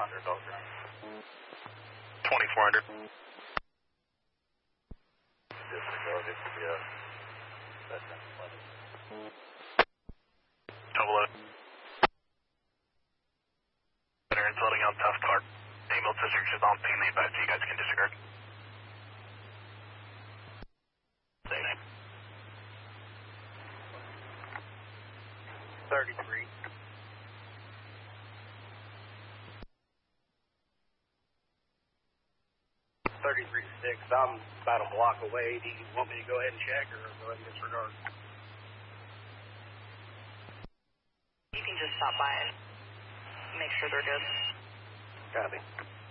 2400. Double O. Better and floating out tough card. Email restrictions on being made by so you guys can disregard. Say name. 33. 33-6. I'm about a block away. Do you want me to go ahead and check or go ahead and disregard? You can just stop by and make sure they're good. Copy.